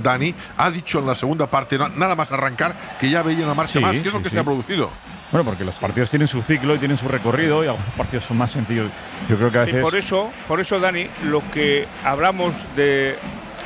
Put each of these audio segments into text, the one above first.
Dani, ha dicho en la segunda parte, nada más arrancar, que ya veía una marcha más, que es lo que se ha producido. Bueno, porque los partidos tienen su ciclo y tienen su recorrido y algunos partidos son más sencillos. Yo creo que a veces… Por eso, Dani, lo que hablamos de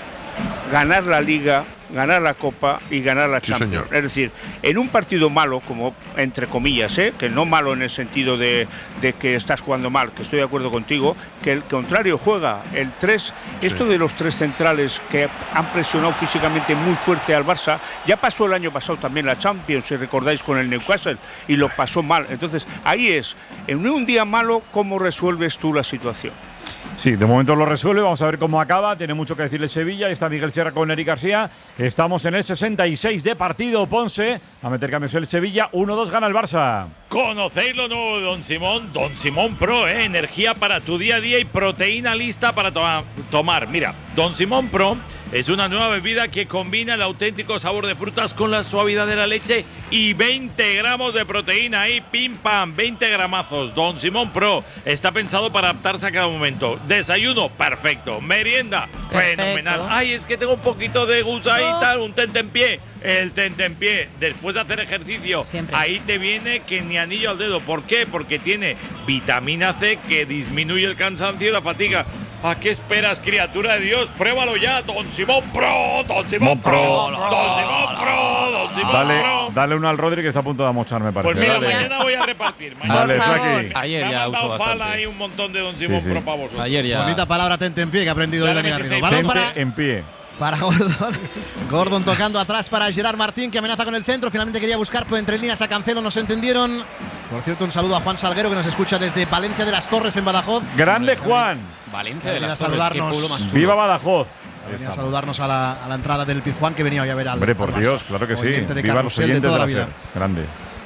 ganar la Liga, ganar la Copa y ganar la Champions. Es decir, en un partido malo, como entre comillas, que no malo en el sentido de que estás jugando mal, que estoy de acuerdo contigo, que el contrario juega el 3. Esto de los 3 centrales que han presionado físicamente muy fuerte al Barça, ya pasó el año pasado también la Champions, si recordáis, con el Newcastle, y lo pasó mal. Entonces, ahí es, en un día malo, ¿cómo resuelves tú la situación? Sí, de momento lo resuelve. Vamos a ver cómo acaba. Tiene mucho que decirle Sevilla. Está Miguel Sierra con Eric García. Estamos en el 66 de partido. Ponce a meter cambios el Sevilla. 1-2 gana el Barça. ¿Conocéis lo nuevo de Don Simón? Don Simón Pro, energía para tu día a día y proteína lista para tomar. Mira, Don Simón Pro es una nueva bebida que combina el auténtico sabor de frutas con la suavidad de la leche y 20 gramos de proteína ahí, pim pam, 20 gramazos. Don Simón Pro está pensado para adaptarse a cada momento. Desayuno, perfecto. Merienda, fenomenal. Ay, es que tengo un poquito de gusa y tal, un tentempié. El tentempié, después de hacer ejercicio, ahí te viene que ni anillo al dedo. ¿Por qué? Porque tiene vitamina C que disminuye el cansancio y la fatiga. ¿A qué esperas, criatura de Dios? Pruébalo ya, Don Simón Pro, Don Simón Pro, Don Simón Pro, Don Simón Pro. Dale uno al Rodri que está a punto de amochar, me parece. Pues mira, mañana voy a repartir. Vale, Flaqui. Ayer ya usó bastante. Hay un montón de Don Simón Pro para vosotros. Ayer ya. Bonita palabra tentempié que ha aprendido de Dani Garrido. Balón en pie. Para Gordon. Gordon tocando atrás para Gerard Martín, que amenaza con el centro. Finalmente quería buscar por entre líneas a Cancelo, no se entendieron. Por cierto, un saludo a Juan Salguero, que nos escucha desde Valencia de las Torres, en Badajoz. ¡Grande, Juan! Valencia de las Torres, qué pueblo más chulo. ¡Viva Badajoz! Venía a saludarnos a la entrada del Pizjuán, que venía hoy a ver al… Hombre, por Dios, claro que sí. Viva los oyentes de la SER. Grande.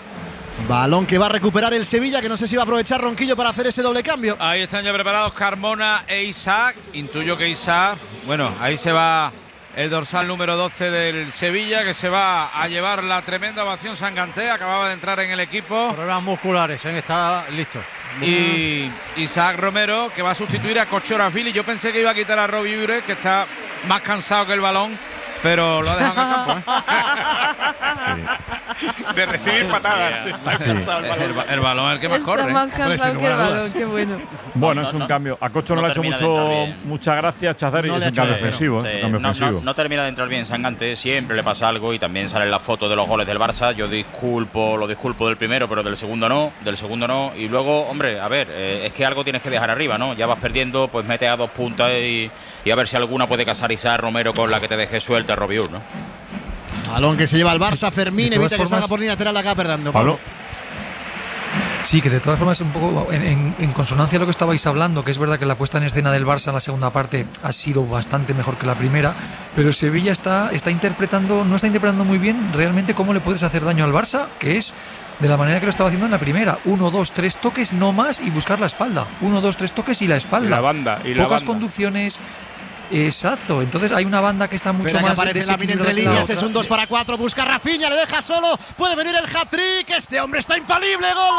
Balón que va a recuperar el Sevilla, que no sé si va a aprovechar Ronquillo para hacer ese doble cambio. Ahí están ya preparados Carmona e Isaac. Intuyo que Isaac… Bueno, ahí se va el dorsal número 12 del Sevilla, que se va a llevar la tremenda ovación. Sanganté acababa de entrar en el equipo. Problemas musculares, está listo. Y Isaac Romero, que va a sustituir a Kochoravili. Yo pensé que iba a quitar a Robbie Ure, que está más cansado que el balón, pero lo ha dejado en el campo, De recibir patadas. Está cansado el balón es el que más corre. Está más cansado que el balón, qué bueno. Bueno, es un cambio. A Cocho no le ha hecho mucha gracia, Chazar, y es un cambio ofensivo. No termina de entrar bien Sanganté, siempre le pasa algo y también sale la foto de los goles del Barça. Yo lo disculpo del primero, pero del segundo no. Y luego, hombre, a ver, es que algo tienes que dejar arriba, ¿no? Ya vas perdiendo, pues mete a 2 puntas y a ver si alguna puede casar Isaac Romero con la que te deje suelta Robiur, ¿no? Balón que se lleva al Barça, Fermín, evita que salga por línea lateral, acá perdiendo. Pablo. Sí, que de todas formas un poco en consonancia a lo que estabais hablando, que es verdad que la puesta en escena del Barça en la segunda parte ha sido bastante mejor que la primera, pero el Sevilla no está interpretando muy bien realmente cómo le puedes hacer daño al Barça, que es de la manera que lo estaba haciendo en la primera. 1, 2, 3 toques no más y buscar la espalda. 1, 2, 3 toques y la espalda. La banda. Pocas conducciones. Exacto, entonces hay una banda que está mucho más aparece Lamine entre líneas, es un 2-4, busca Rafinha, le deja solo, puede venir el hat-trick, este hombre está infalible, gol,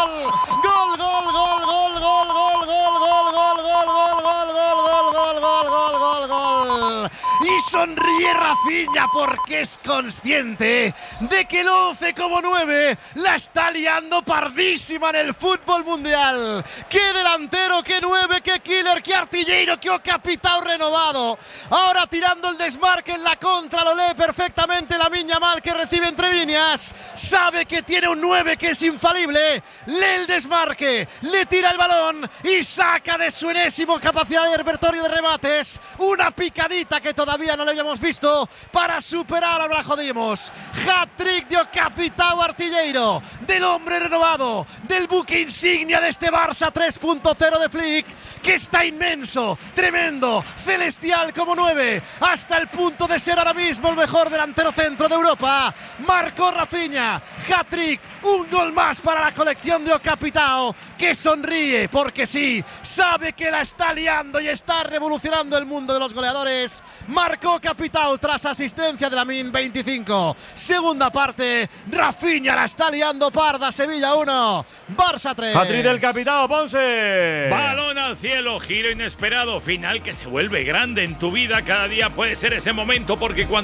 y sonríe Rafinha porque es consciente de que el 11 como 9 la está liando pardísima en el fútbol mundial. Qué delantero, qué 9, qué killer, qué artillero, qué capitán renovado. Ahora tirando el desmarque en la contra, lo lee perfectamente Lamine Yamal, que recibe entre líneas, sabe que tiene un 9 que es infalible, lee el desmarque, le tira el balón y saca de su enésimo capacidad de repertorio de remates una picadita que todavía no le habíamos visto para superar a Brajodimos. Hat-trick de Capitão Artilleiro, del hombre renovado, del buque insignia de este Barça 3.0 de Flick, que está inmenso, tremendo, celestial como 9, hasta el punto de ser ahora mismo el mejor delantero centro de Europa. Marcó Rafinha, hat-trick, un gol más para la colección de Capitão, que sonríe porque sí, sabe que la está liando y está revolucionando el mundo de los goleadores. Marcó Capitão tras asistencia de Lamine, 25. Segunda parte, Rafinha la está liando parda. Sevilla 1, Barça 3. Hat-trick del Capitão, Ponce. Balón al cielo, giro inesperado, final que se vuelve grande en tu vida. Cada día puede ser ese momento, porque cuando